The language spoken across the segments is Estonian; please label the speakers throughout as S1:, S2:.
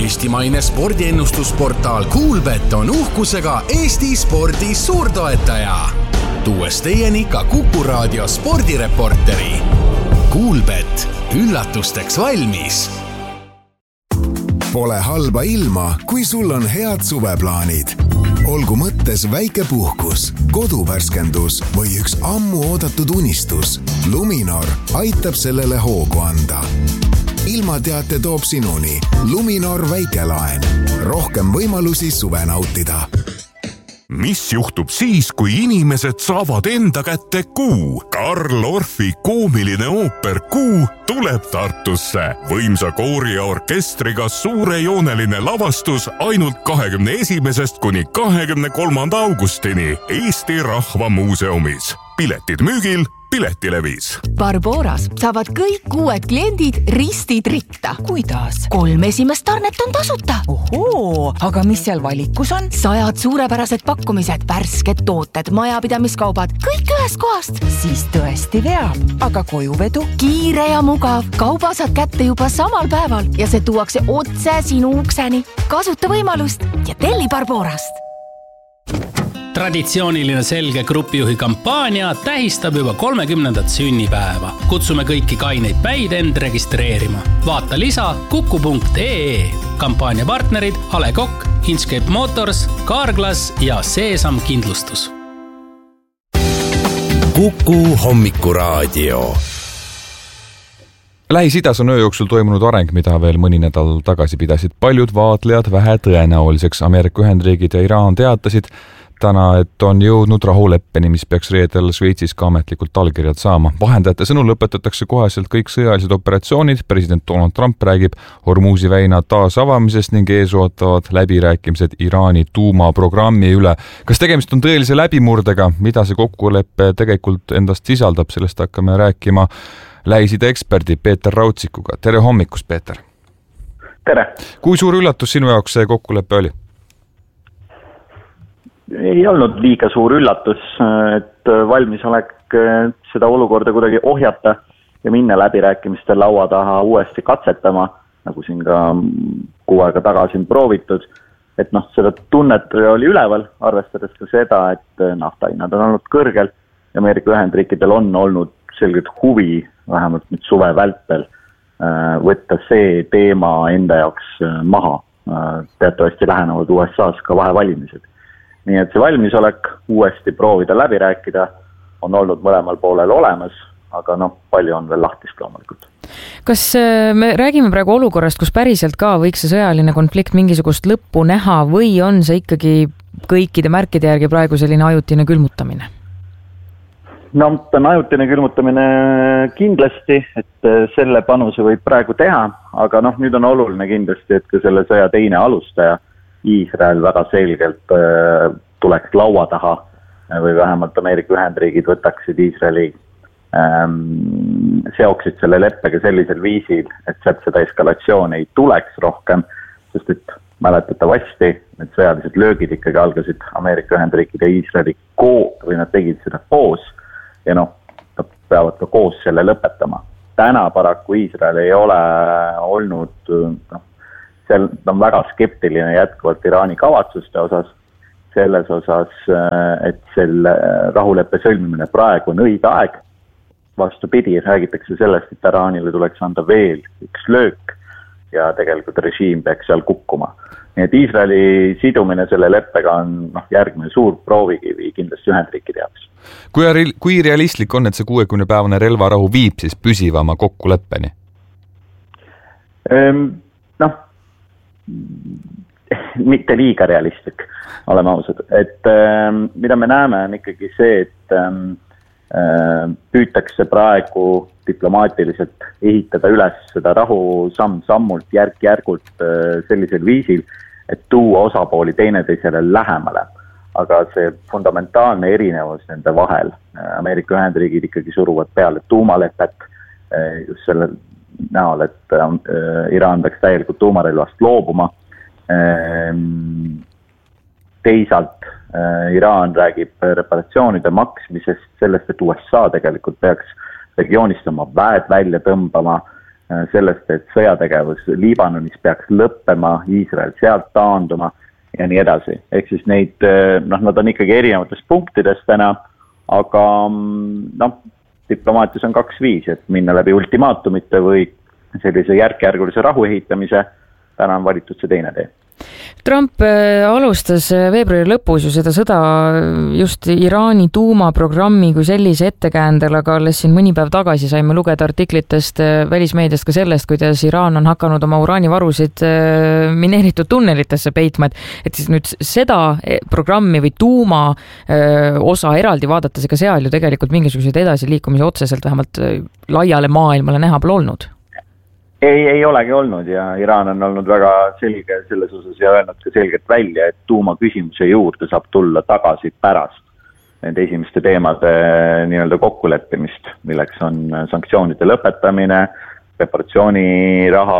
S1: Eestimaine spordiennustusportaal Kuulbet on uhkusega Eesti spordi suurtoetaja. Tuues teieni ka Kuku Raadio spordireporteri. Kuulbet, üllatusteks valmis.
S2: Pole halba ilma, kui sul on head suveplaanid. Olgu mõttes väike puhkus, koduvärskendus või üks ammu oodatud unistus. Luminor aitab sellele hoogu anda. Ilmateate toob sinuni Luminor väikelaen. Rohkem võimalusi suve nautida.
S3: Mis juhtub siis, kui inimesed saavad enda kätte Kuu? Karl Orfi koomiline ooper Kuu tuleb Tartusse. Võimsa koori ja orkestriga suurejooneline lavastus ainult 21. kuni 23. augustini Eesti Rahva Muuseumis. Piletid müügil Piletilevis.
S4: Barboras saavad kõik uued kliendid ristid ritta.
S5: Kuidas?
S4: 3 esimest tarnet on tasuta.
S5: Ohoo, aga mis seal valikus on?
S4: 100 suurepärased pakkumised, värsked tooted, majapidamiskaubad, kõik ühest kohast.
S5: Siis tõesti veab, aga kojuvedu?
S4: Kiire ja mugav, kauba saad kätte juba samal päeval ja see tuuakse otse sinu ukseni. Kasuta võimalust ja telli Barborast.
S6: Traditsiooniline selge grupijuhi kampaania tähistab juba 30. sünnipäeva. Kutsume kõiki kaineid päid end registreerima. Vaata lisa kuku.ee. Kampaania partnerid Ale Kokk, Inchcape Motors, Carglass ja Seesam Kindlustus.
S7: Kuku hommikuraadio.
S8: Lähis-Idas on öö jooksul toimunud areng, mida veel mõni nädal tagasi pidasid paljud vaatlejad vähe tõenäoliseks. Ameerika Ühendriigid ja Iraan teatasid täna, et on jõudnud rahuleppeni, mis peaks reedel Šveitsis ka ametlikult allkirjad saama. Vahendajate sõnul lõpetatakse koheselt kõik sõjalised operatsioonid. President Donald Trump räägib Hormuzi väina taasavamisest ning eesootavad läbirääkimised Iraani tuumaprogrammi üle. Kas tegemist on tõelise läbimurdega? Mida see kokkulepe tegelikult endast sisaldab? Sellest hakkame rääkima Lähis-Ida eksperdi Peeter Raudsikuga. Tere hommikust, Peeter!
S9: Tere!
S8: Kui suur üllatus sinu jaoks see kokkulepe oli?
S9: Ei olnud liiga suur üllatus, et valmisolek seda olukorda kuidagi ohjata ja minna läbirääkimiste laua taha uuesti katsetama, nagu siin ka 6 aega tagasi proovitud. Et seda tunnet oli üleval, arvestades ka seda, et naftahinnad on olnud kõrgel ja Ameerika Ühendriikidel on olnud selgelt huvi, vähemalt nüüd suve vältel, võtta see teema enda jaoks maha. Teatavasti lähenevad USA's ka vahevalimised. Nii et see valmisolek uuesti proovida läbi rääkida on olnud mõlemal poolel olemas, aga palju on veel lahtist loomulikult.
S5: Kas me räägime praegu olukorrast, kus päriselt ka võiks see sõjaline konflikt mingisugust lõppu näha või on see ikkagi kõikide märkide järgi praegu selline ajutine külmutamine?
S9: Ta on ajutine külmutamine kindlasti, et selle panuse võib praegu teha, aga nüüd on oluline kindlasti, et ka selle sõja teine alustaja Iisrael väga selgelt tuleks laua taha või vähemalt Ameerika Ühendriigid võtaksid Iisraeli, seoksid selle leppega sellisel viisil, et sealt seda eskalatsiooni ei tuleks rohkem, sest et mäletatavasti need sõjalised löögid ikkagi algasid Ameerika Ühendriikide ja Iisraeli või nad tegid seda koos ja nad peavad ka koos selle lõpetama. Täna paraku Iisrael ei ole olnud seal on väga skeptiline jätkuvalt Iraani kavatsuste osas, selles osas, et selle rahuleppe sõlmimine praegu on õige aeg. Vastupidi, räägitakse sellest, et Iraanile tuleks anda veel üks löök ja tegelikult režiim peaks seal kukkuma. Nii et Iisraeli sidumine selle leppega on järgmine suur proovikivi kindlasti Ühendriikide jaoks.
S8: Kui realistlik on, et see 60-päevane relvarahu viib siis püsivama kokkuleppeni?
S9: Mitte liiga realistlik, oleme ausad. Et mida me näeme on ikkagi see, et püütakse praegu diplomaatiliselt ehitada üles seda rahu samm-sammult, järk-järgult sellisel viisil, et tuua osapooli teineteisele lähemale. Aga see fundamentaalne erinevus nende vahel, Ameerika Ühendriigid ikkagi suruvad peale tuumalepet, just selle näol, et Iraan peaks täielikult tuumarelvast loobuma. Teisalt Iraan räägib reparatsioonide maksmisest, sellest, et USA tegelikult peaks regioonist oma väed välja tõmbama, sellest, et sõjategevus Liibanonis peaks lõppema, Iisrael sealt taanduma ja nii edasi. Ehk siis neid, nad on ikkagi erinevates punktides täna, aga diplomaatias on 2 viisi, et minna läbi ultimaatumite või sellise järk-järgulise rahu ehitamise, täna on valitud see teine tee.
S5: Trump alustas veebruari lõpus ju seda sõda just Iraani tuumaprogrammi kui sellise ettekäändel, aga alles siin mõni päev tagasi saime lugeda artiklitest välismeediast ka sellest, kuidas Iraan on hakanud oma uraanivarusid mineeritud tunnelitesse peitma, et siis nüüd seda programmi või tuuma osa eraldi vaadates, ega seal ju tegelikult mingisuguseid edasiliikumisi otseselt vähemalt laiale maailmale näha pole olnud.
S9: Ei olegi olnud ja Iraan on olnud väga selge selles osas ja öelnud ka selgelt välja, et tuumaküsimuse juurde saab tulla tagasi pärast nende esimeste teemade nii-öelda kokkuleppimist, milleks on sanktsioonide lõpetamine, reparatsiooniraha,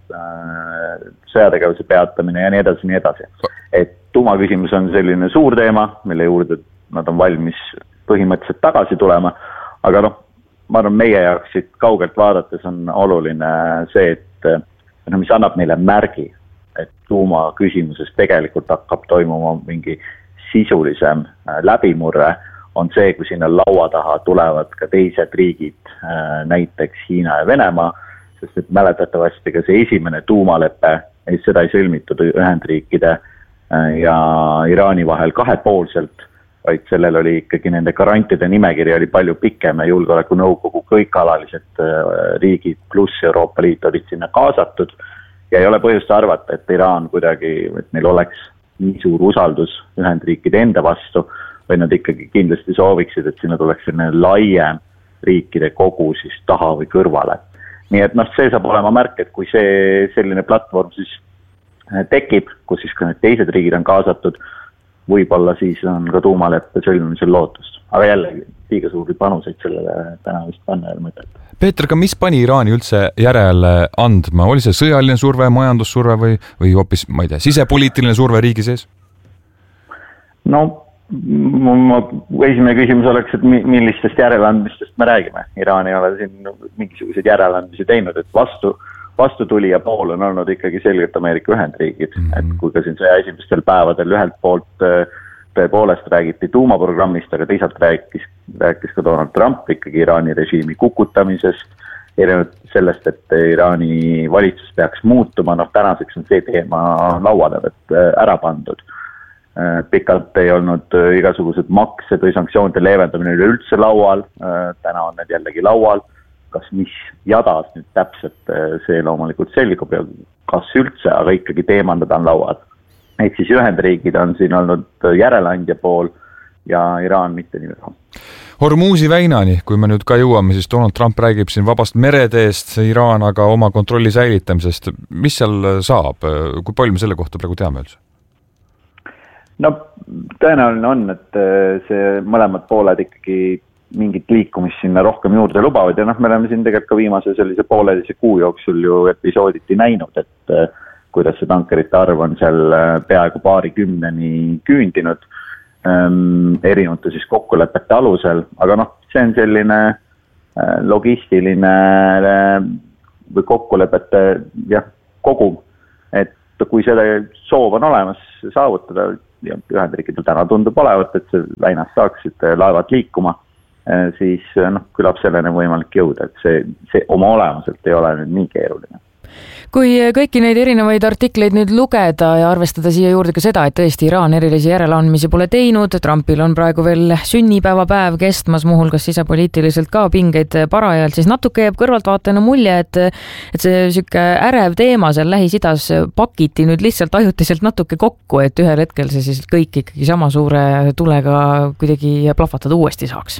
S9: sõjategevuse peatamine ja nii edasi, nii edasi. Et tuumaküsimus on selline suur teema, mille juurde nad on valmis põhimõtteliselt tagasi tulema, aga ma arvan, meie jaoks siit kaugelt vaadates on oluline see, et mis annab meile märgi, et tuuma küsimuses tegelikult hakkab toimuma mingi sisulisem läbimurre, on see, kui sinna laua taha tulevad ka teised riigid, näiteks Hiina ja Venemaa, sest et mäletatavasti ka see esimene tuumaleppe, seda ei sõlmitud Ühendriikide ja Iraani vahel kahepoolselt, vaid sellel oli ikkagi nende garantide nimekiri oli palju pikem ja julgeolekunõukogu kõik alalised riigid pluss Euroopa Liit olid sinna kaasatud ja ei ole põhjust arvata, et Iraan kuidagi, et neil oleks nii suur usaldus Ühendriikide enda vastu, või nad ikkagi kindlasti sooviksid, et sinna tuleks selline laiem riikide kogu siis taha või kõrvale. Nii et see saab olema märk, et kui see selline platvorm siis tekib, kus siis ka need teised riigid on kaasatud, võib-olla siis on ka tuumaleppe sõlmimisel lootust. Aga jällegi, liiga suuri panuseid sellele täna vist panna ei ole mõtet.
S8: Peeter, aga mis pani Iraani üldse järele andma? Oli see sõjaline surve, majandussurve või hoopis, ma ei tea, sisepoliitiline surve riigi sees?
S9: Esimene küsimus oleks, et millistest järeleandmistest me räägime. Iraan ei ole siin mingisuguseid järeleandmisi teinud, et vastutulija pool on olnud ikkagi selgelt Ameerika Ühendriigid, et kui ka siin sõja esimestel päevadel ühelt poolt tõepoolest räägiti tuumaprogrammist, aga teisalt rääkis ka Donald Trump ikkagi Iraani režiimi kukutamisest, erinevalt sellest, et Iraani valitsus peaks muutuma, tänaseks on see teema lauale ära pandud. Pikalt ei olnud igasugused maksed või sanktsioonide leevendamine üleüldse laual, täna on need jällegi laual. Kas mis jadas nüüd täpselt see loomulikult selgub ja kas üldse, aga ikkagi teemandad on lauad. Ehk siis Ühendriigid on siin olnud järeleandja pool ja Iraan mitte nii väga.
S8: Hormuzi väinani, kui me nüüd ka jõuame, siis Donald Trump räägib siin vabast mereteest, Iraan aga oma kontrolli säilitamisest. Mis seal saab? Kui palju me selle kohta praegu teame üldse?
S9: Tõenäoline on, et see mõlemad pooled ikkagi mingit liikumist sinna rohkem juurde lubavad ja me oleme siin tegelikult ka viimase sellise pooleteise kuu jooksul ju episooditi näinud, et kuidas see tankerite arv on seal peaaegu 20 küündinud erinevate siis kokkulepete alusel, aga see on selline logistiline või kokkulepete kogum, et kui selle soov on olemas saavutada ja Ühendriikidel täna tundub olevat, et see väinas saaksid laevad liikuma, siis küllap selleni võimalik jõuda, et see oma olemuselt ei ole nüüd nii keeruline.
S5: Kui kõiki neid erinevaid artikleid nüüd lugeda ja arvestada siia juurde ka seda, et tõesti Iraan erilisi järeleandmisi pole teinud, Trumpil on praegu veel sünnipäevapäev kestmas, muuhulgas sisepoliitiliselt ka pingeid parajalt, siis natuke jääb kõrvaltvaatajana mulje, et see süke ärev teema seal Lähis-Idas pakiti nüüd lihtsalt ajutiselt natuke kokku, et ühel hetkel see siis kõik ikkagi sama suure tulega kuidagi plahvatada uuesti saaks.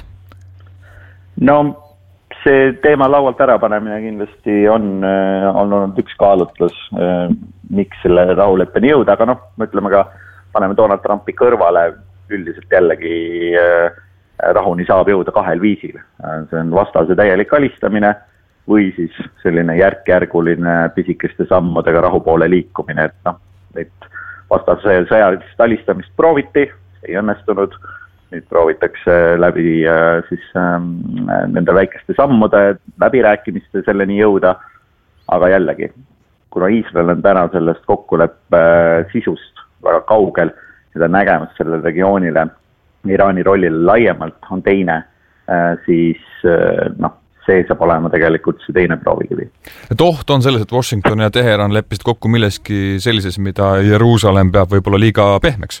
S9: See teema laualt ära panemine kindlasti on olnud üks kaalutlus, miks selle rahuleppeni jõuda, aga ütleme ka, paneme Donald Trumpi kõrvale, üldiselt jällegi rahuni saab jõuda 2 viisil. See on vastase täielik alistamine või siis selline järk-järguline pisikeste sammudega rahu poole liikumine, et vastase sõjalist alistamist prooviti, ei õnnestunud. Nüüd proovitakse läbi siis nende väikeste sammude läbirääkimiste selleni jõuda aga jällegi, kuna Iisrael on täna sellest kokkuleppe sisust väga kaugel, seda nägemas sellele regioonile, Iraani rollile laiemalt on teine, siis see saab olema tegelikult see teine proovikivi.
S8: Et oht on selles, et Washington ja Teheran leppisid kokku milleski sellises, mida Jeruusalemm peab võib-olla liiga pehmeks?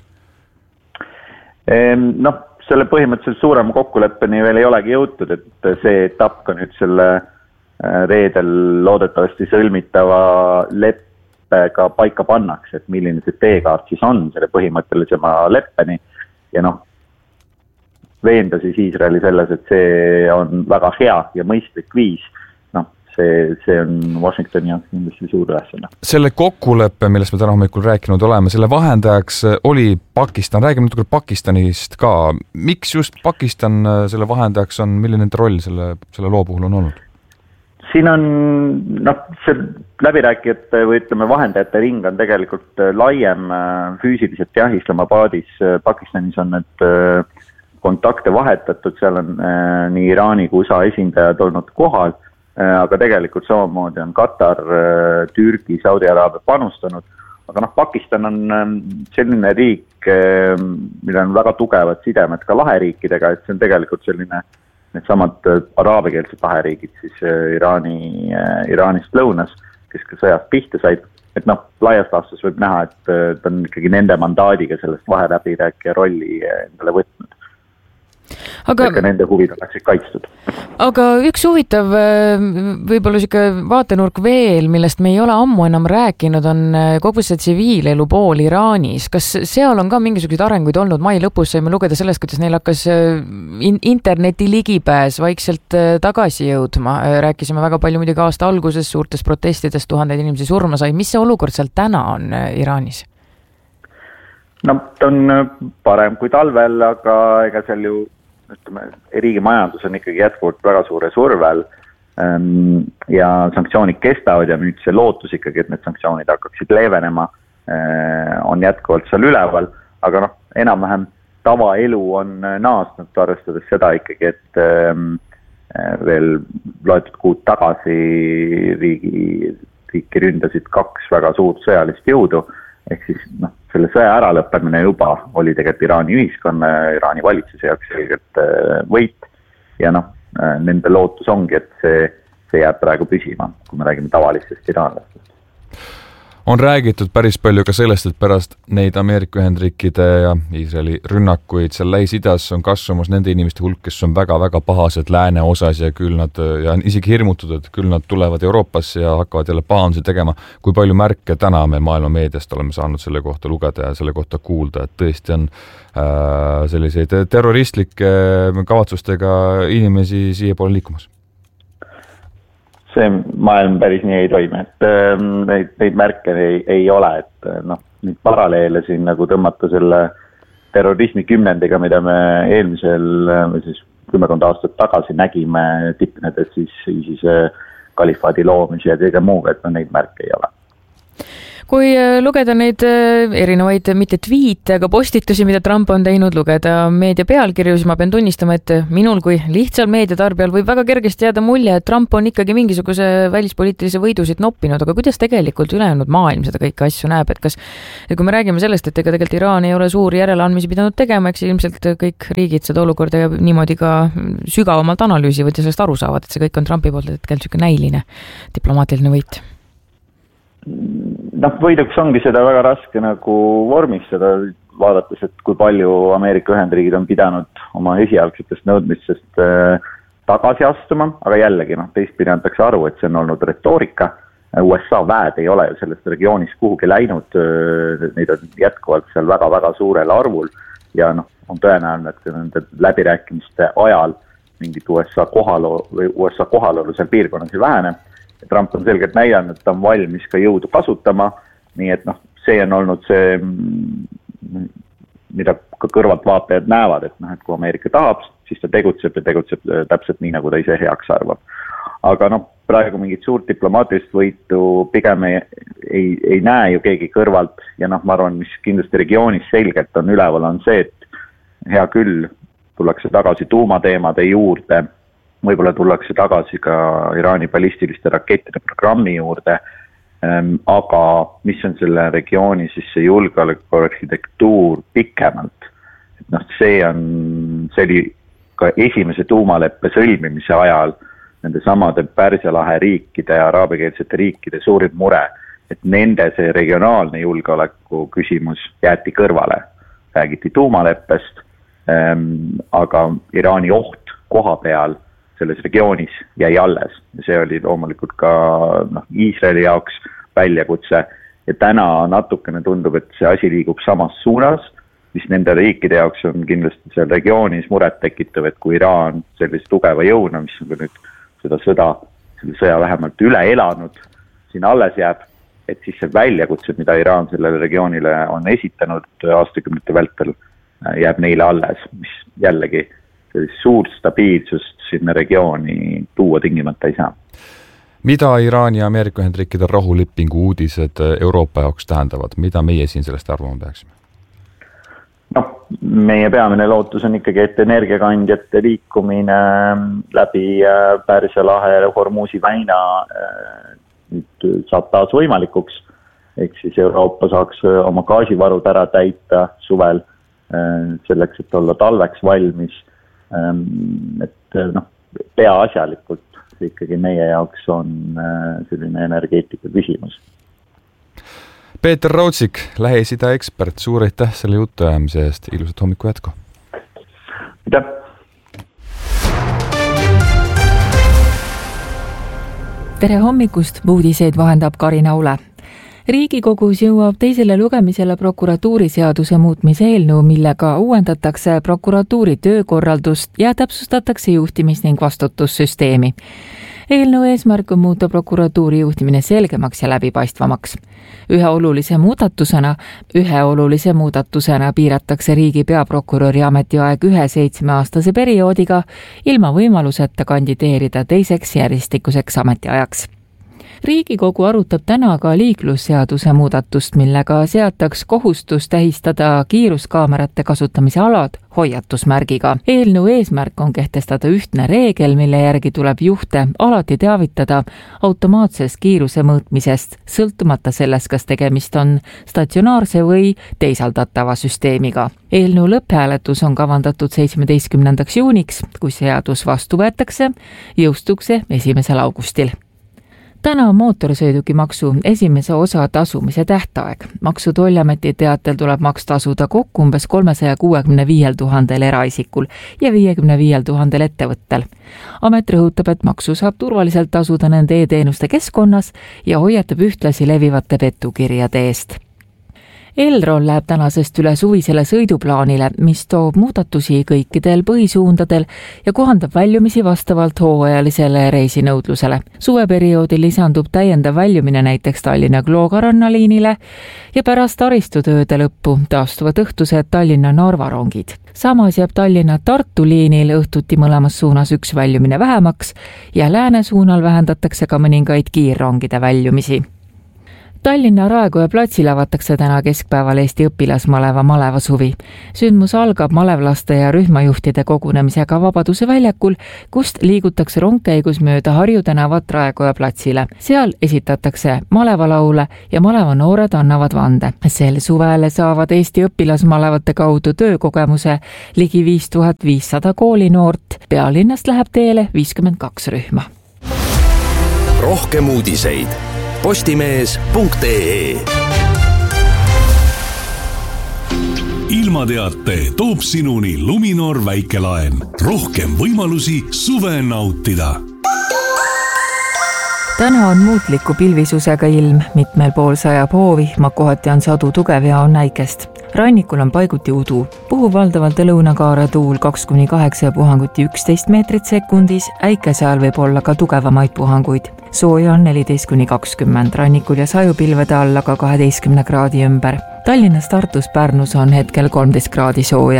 S9: Selle põhimõtteliselt suurema kokkuleppeni veel ei olegi jõutud, et see etapp ka nüüd selle reedel loodetavasti sõlmitava leppega paika pannakse, et milline see teekaart siis on selle põhimõttelisema leppeni ja veenda siis Iisraeli selles, et see on väga hea ja mõistlik viis. See on Washingtoni jaoks kindlasti suur ülesanne.
S8: Selle kokkuleppe, millest me täna hommikul rääkinud oleme, selle vahendajaks oli Pakistan. Räägime natuke Pakistanist ka. Miks just Pakistan selle vahendajaks on, milline nende roll selle loo puhul on olnud?
S9: Siin on see läbirääkijate või ütleme vahendajate ring on tegelikult laiem füüsiliselt Islamabadis. Pakistanis on need kontakte vahetatud, seal on nii Iraani kui USA esindajad olnud kohal, aga tegelikult samamoodi on Katar, Türgi, Saudi Araabia panustanud, aga Pakistan on selline riik, millel on väga tugevad sidemed ka laheriikidega, et see on tegelikult selline needsamad araabiakeelsed laheriigid siis Iraanist lõunas, kes ka sõjast pihta said, et laias laastus võib näha, et ta on ikkagi nende mandaadiga sellest vaheläbirääkija rolli endale võtnud. Aga nende huvid oleksid kaitstud.
S5: Aga üks huvitav võib-olla vaatenurk veel, millest me ei ole ammu enam rääkinud, on kogu see tsiviilelu pool Iraanis. Kas seal on ka mingisuguseid arenguid olnud? Mai lõpus saime lugeda sellest, kuidas neil hakkas interneti ligipääs vaikselt tagasi jõudma. Rääkisime väga palju muidugi aasta alguses suurtest protestidest, 1000 inimesi surma sai. Mis see olukord seal täna on Iraanis?
S9: Ta on parem kui talvel, aga ega seal ju riigi majandus on ikkagi jätkuvalt väga suure survel ja sanktsioonid kestavad ja nüüd see lootus ikkagi, et need sanktsioonid hakkaksid leevenema, on jätkuvalt seal üleval, aga enam-vähem tavaelu on naasnud, arvestades seda ikkagi, et veel loetud kuud tagasi riiki ründasid 2 väga suurt sõjalist jõudu, ehk siis selle sõja äralõppemine juba oli tegelikult Iraani ühiskonna, Iraani valitsuse jaoks selgelt võit ja nende lootus ongi, et see jääb praegu püsima, kui me räägime tavalistest iraanlastest.
S8: On räägitud päris palju ka sellest, et pärast neid Ameerika Ühendriikide ja Iisraeli rünnakuid seal Lähis-Idas on kasvamas nende inimeste hulk, kes on väga-väga pahased lääne osas ja küll nad ja isegi hirmutud, et küll nad tulevad Euroopasse ja hakkavad jälle pahandusi tegema. Kui palju märke täna me maailma meediast oleme saanud selle kohta lugeda ja selle kohta kuulda, et tõesti on selliseid terroristlike kavatsustega inimesi siia poole liikumas?
S9: See maailm päris nii ei toime, et neid märke ei ole, et neid paralleele siin nagu tõmmata selle terrorismi kümnendiga, mida me eelmisel siis 10 aastat tagasi nägime tipnedes siis kalifaadi loomise ja kõige muuga, et neid märke ei ole.
S5: Kui lugeda neid erinevaid, mitte tweete, aga postitusi, mida Trump on teinud, lugeda meedia pealkirju, siis ma pean tunnistama, et minul kui lihtsal meediatarbijal võib väga kergesti jääda mulje, et Trump on ikkagi mingisuguse välispoliitilise võidusid noppinud, aga kuidas tegelikult ülejäänud maailm seda kõiki asju näeb, et kui me räägime sellest, et ega tegelikult Iraan ei ole suuri järeleandmisi pidanud tegema, eks ilmselt kõik riigid seda olukorda ja niimoodi ka sügavamalt analüüsivad ja sellest aru saavad, et see kõik on Trumpi poolt hetkel niisugune näiline diplomaatiline võit.
S9: Võiduks ongi seda väga raske nagu vormistada, vaadates, et kui palju Ameerika Ühendriigid on pidanud oma esialgsetest nõudmistest tagasi astuma, aga jällegi teistpidi antakse aru, et see on olnud retoorika. USA väed ei ole sellest regioonis kuhugi läinud, neid on jätkuvalt seal väga-väga suurel arvul ja on tõenäoline, et nende läbirääkimiste ajal mingit USA kohalolu seal piirkonnas ei vähene. Trump on selgelt näidanud, et ta on valmis ka jõudu kasutama, nii et see on olnud see, mida ka kõrvalt vaatajad näevad, et kui Ameerika tahab, siis ta tegutseb täpselt nii, nagu ta ise heaks arvab. Aga praegu mingit suurt diplomaatilist võitu pigem ei näe ju keegi kõrvalt ja ma arvan, mis kindlasti regioonis selgelt on üleval, on see, et hea küll, tullakse tagasi tuumateemade juurde võib-olla tullakse tagasi ka Iraani ballistiliste rakettide programmi juurde, aga mis on selle regiooni siis see julgeoleku arhitektuur pikemalt, et see oli ka esimese tuumaleppe sõlmimise ajal nende samade Pärsia lahe riikide ja araabiakeelsete riikide suurim mure, et nende see regionaalne julgeoleku küsimus jäeti kõrvale. Räägiti tuumaleppest, aga Iraani oht koha peal selles regioonis jäi alles. See oli loomulikult ka Iisraeli jaoks väljakutse ja täna natukene tundub, et see asi liigub samas suunas, mis nende riikide jaoks on kindlasti seal regioonis muret tekitav, et kui Iraan sellise tugeva jõuna, mis on ka nüüd seda selle sõja vähemalt üle elanud, siin alles jääb, et siis see väljakutsed, mida Iraan sellele regioonile on esitanud aastakümnete vältel, jääb neile alles, mis jällegi suurt stabiilsust sinna regiooni tuua tingimata ei saa.
S8: Mida Iraani ja Ameerika Ühendriikide rahulepingu uudised Euroopa jaoks tähendavad? Mida meie siin sellest arvama peaksime?
S9: Meie peamine lootus on ikkagi, et energiakandjate liikumine läbi Pärsia lahe ja Hormuzi väina saab taas võimalikuks. Ehk siis Euroopa saaks oma gaasivarud ära täita suvel selleks, et olla talveks valmis. Et peaasjalikult ikkagi meie jaoks on selline energeetika küsimus.
S8: Peeter Rootsik, Lähis-Ida ekspert, suur aitäh selle jutu ajamise eest, ilusat hommiku jätku.
S9: Aitäh!
S10: Tere hommikust, uudiseid vahendab Karin Aule. Riigikogus jõuab teisele lugemisele prokuratuuriseaduse muutmise eelnõu, millega uuendatakse prokuratuuri töökorraldust ja täpsustatakse juhtimis- ning vastutussüsteemi. Eelnõu eesmärk on muuta prokuratuuri juhtimine selgemaks ja läbipaistvamaks. Ühe olulise muudatusena piiratakse riigi peaprokuröri ametiaeg 1 7-aastase perioodiga ilma võimaluseta kandideerida teiseks järjestikuseks ametiajaks. Riigikogu arutab täna ka liiklusseaduse muudatust, millega seataks kohustus tähistada kiiruskaamerate kasutamise alad hoiatusmärgiga. Eelnõu eesmärk on kehtestada ühtne reegel, mille järgi tuleb juhte alati teavitada automaatsest kiiruse mõõtmisest, sõltumata sellest, kas tegemist on statsionaarse või teisaldatava süsteemiga. Eelnõu lõpphääletus on kavandatud 17. juuniks, kui seadus vastu võetakse, jõustuks see 1. augustil. Täna on mootorsõidukimaksu esimese osa tasumise tähtaeg. Maksu- Tolliameti teatel tuleb maks tasuda kokku umbes 365 000 eraisikul ja 55 000 ettevõttel. Amet rõhutab, et maksu saab turvaliselt tasuda nende e-teenuste keskkonnas ja hoiatab ühtlasi levivate petukirjade eest. Elron läheb tänasest üle suvisele sõiduplaanile, mis toob muudatusi kõikidel põhisuundadel ja kohandab väljumisi vastavalt hooajalisele reisinõudlusele. Suveperioodil lisandub täiendav väljumine näiteks Tallinna Klooga rannaliinile ja pärast taristutööde lõppu taastuvad õhtused Tallinna-Narva rongid. Samas jääb Tallinna-Tartu liinil õhtuti mõlemas suunas üks väljumine vähemaks ja lääne suunal vähendatakse ka mõningaid kiirrongide väljumisi. Tallinna Raekoja platsil avatakse täna keskpäeval Eesti õpilasmaleva Malevasuvi. Sündmus algab malevlaste ja rühmajuhtide kogunemisega Vabaduse väljakul, kust liigutakse rongkäigus mööda Harju tänavat Raekoja platsile. Seal esitatakse malevalaule ja malevanoored annavad vande. Sel suvel saavad Eesti õpilasmalevate kaudu töökogemuse ligi 5500 koolinoort. Pealinnast läheb teele 52 rühma.
S7: Rohkem uudiseid postimees.ee.
S3: Ilmateate toob sinuni Luminor väikelaen. Rohkem võimalusi suve nautida.
S10: Täna on muutliku pilvisusega ilm, mitmel pool sajab hoovihma, kohati on sadu tugev ja on näikest. Rannikul on paiguti udu. Puhub valdavalt lõunakaare tuul 2-8 ja puhanguti 11 meetrit sekundis, äikesajal võib olla ka tugevamaid puhanguid. Sooja on 14-20, rannikul ja sajupilvede alla ka 12 kraadi ümber. Tallinnas, Tartus, Pärnus on hetkel 13 kraadi sooja.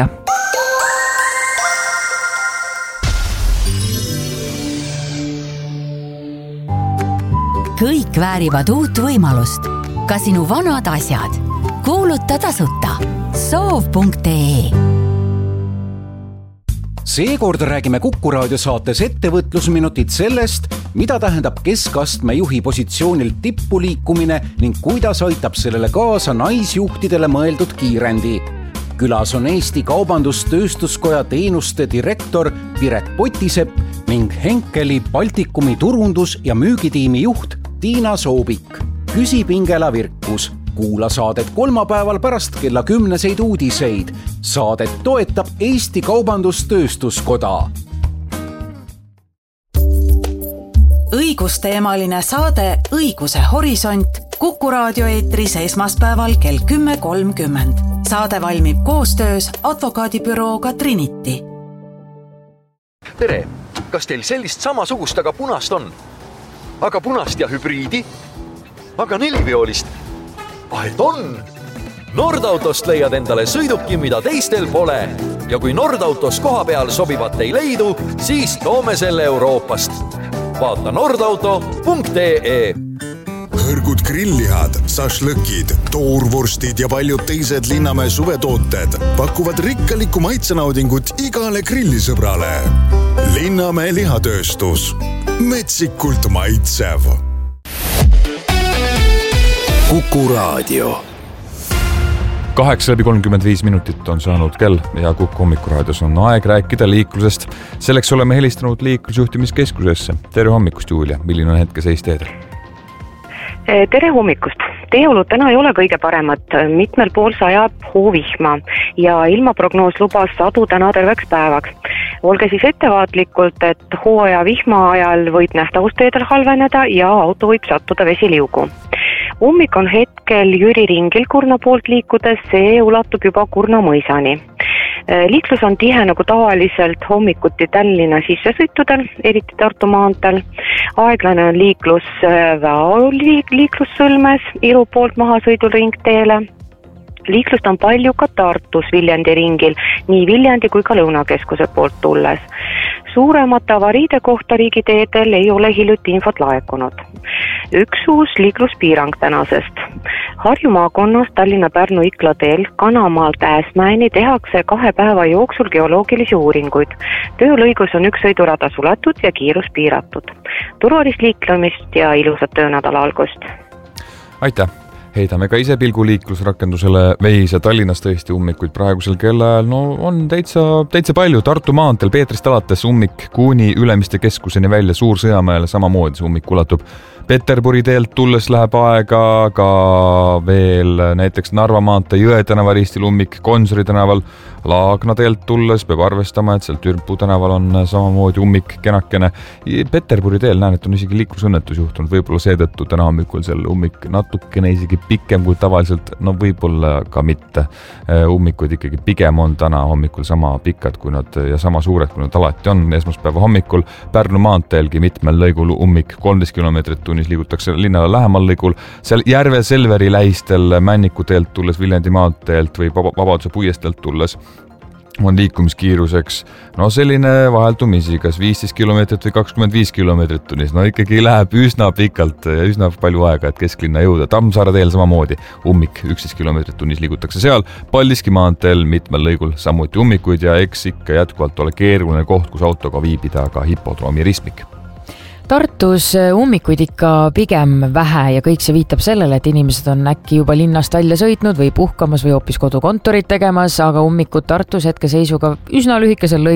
S11: Kõik väärivad uut võimalust. Ka sinu vanad asjad. Kuuluta tasuta. Soov.ee.
S12: Seekord räägime Kuku raadio saates ettevõtlusminutid sellest, mida tähendab keskastme juhi positsioonilt tippu liikumine ning kuidas aitab sellele kaasa naisjuhtidele mõeldud kiirendi. Külas on Eesti Kaubandus-Tööstuskoja teenuste direktor Piret Potisepp ning Henkeli Baltikumi turundus- ja müügitiimi juht Tiina Soobik. Küsib Ingela Virkus. Kuula saadet kolmapäeval pärast kella 10 uudiseid. Saadet toetab Eesti Kaubandus-Tööstuskoda.
S11: Õigusteemaline saade Õiguse horisont Kuku raadio eetris esmaspäeval kell 10.30. Saade valmib koostöös advokaadibürooga Trinity.
S13: Tere, kas teil sellist samasugust, aga punast on? Aga punast ja hübriidi? Aga neliveolist? Et on! Nordautost leiad endale sõiduki, mida teistel pole. Ja kui Nordautos koha peal sobivat ei leidu, siis toome selle Euroopast. Vaata nordauto.ee.
S2: Hõrgud grillihad, sašlõkid, toorvorstid ja paljud teised Linnamäe suvetooted pakuvad rikkaliku maitsenaudingut igale grillisõbrale. Linnamäe lihatööstus. Metsikult maitsev.
S7: Kuku raadio.
S8: 8:35 minutit on saanud kell ja Kuku hommikuraadios on aeg rääkida liiklusest. Selleks oleme helistanud liiklusjuhtimiskeskusesse. Tere hommikust, Julia. Milline on hetkeseis teedel?
S14: Tere hommikust. Teeolud täna ei ole kõige paremad. Mitmel pool sajab hoovihma ja ilmaprognoos lubas sadu täna terveks päevaks. Olge siis ettevaatlikult, et hooaja vihma ajal võib nähtavusteedel halveneda ja auto võib sattuda vesiliugu. Ummik on hetkel Jüri ringil Kurna poolt liikudes, see ulatub juba Kurna mõisani. Liiklus on tihe nagu tavaliselt hommikuti Tallinna sissesõitudel, eriti Tartu maanteel. Aeglane on liiklus Väo liiklussõlmes Iru poolt mahasõidul ringteele. Liiklust on palju ka Tartus Viljandi ringil, nii Viljandi kui ka Lõunakeskuse poolt tulles. Suuremate avariide kohta riigiteedel ei ole hiljuti infot laekunud. Üks uus liikluspiirang tänasest. Harju maakonnas Tallinna-Pärnu Ikla teel Kanamaalt Ääsmäeni tehakse 2 päeva jooksul geoloogilisi uuringuid. Töölõigus on üks sõidurada suletud ja kiirus piiratud. Turvalist liiklemist ja ilusat töönädala algust.
S8: Aitäh! Heidame ka ise pilgu liiklusrakendusele veis ja Tallinnas tõesti ummikuid praegusel kellaajal on täitsa palju. Tartu maanteel Peetrist alates ummik kuni Ülemiste keskuseni välja Suur-Sõjamäele samamoodi see ummik ulatub. Peterburi teelt tulles läheb aega ka veel näiteks Narva maantee Jõe tänava ristil ummik, Konsori tänaval, Laagna teelt tulles peab arvestama, et seal Türpu tänaval on samamoodi ummik kenakene. Peterburi teel näen, et on isegi liiklusõnnetus juhtunud, võib-olla seetõttu täna hommikul seal ummik natukene isegi pikem kui tavaliselt, võib-olla ka mitte. Ummikud ikkagi pigem on täna hommikul sama pikad kui nad ja sama suured, kui nad alati on esmaspäeva hommikul. Pärnu maanteelgi mitmel lõigul ummik 13 kilomeetrit tunnis liigutakse linnale lähemal lõigul. Seal Järve Selveri lähistel Männiku teelt tulles, Viljandi maanteelt või Vabaduse puiesteelt tulles on liikumiskiiruseks selline vaheldumisi, kas 15 kilomeetrit või 25 kilomeetrit tunnis. Ikkagi läheb üsna pikalt ja üsna palju aega, et kesklinna jõuda. Tammsaare teel samamoodi ummik 11 kilomeetrit tunnis liigutakse seal. Paldiski maanteel mitmel lõigul samuti ummikuid ja eks ikka jätkuvalt ole keeruline koht, kus autoga viibida ka hipodroomi ristmik.
S5: Tartus ummikuid ikka pigem vähe ja kõik see viitab sellele, et inimesed on äkki juba linnast välja sõitnud või puhkamas või hoopis kodukontorit tegemas, aga ummikud Tartus hetkeseisuga üsna lühikesel lõigul